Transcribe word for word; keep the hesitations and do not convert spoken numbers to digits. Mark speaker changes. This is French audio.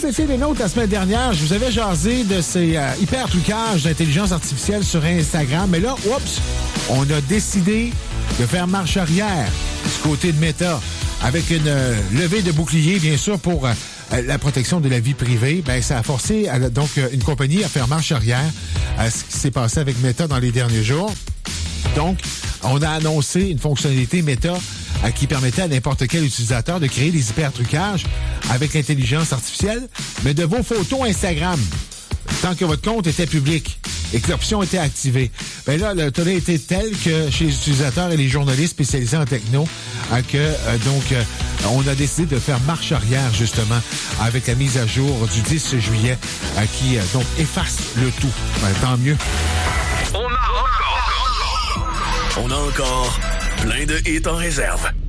Speaker 1: vous étiez les nôtres la semaine dernière, je vous avais jasé de ces euh, hyper trucages d'intelligence artificielle sur Instagram. Mais là, oups, on a décidé de faire marche arrière du côté de Meta avec une euh, levée de bouclier, bien sûr, pour euh, la protection de la vie privée. Ben, ça a forcé euh, donc euh, une compagnie à faire marche arrière à ce qui s'est passé avec Meta dans les derniers jours. Donc, on a annoncé une fonctionnalité Meta euh, qui permettait à n'importe quel utilisateur de créer des hyper-trucages avec l'intelligence artificielle, mais de vos photos Instagram, tant que votre compte était public et que l'option était activée. Ben là, le tollé était tel que chez les utilisateurs et les journalistes spécialisés en techno, euh, que euh, donc euh, on a décidé de faire marche arrière justement avec la mise à jour du dix juillet euh, qui euh, donc efface le tout. Ben, tant mieux.
Speaker 2: On a encore, on a encore plein de hits en réserve.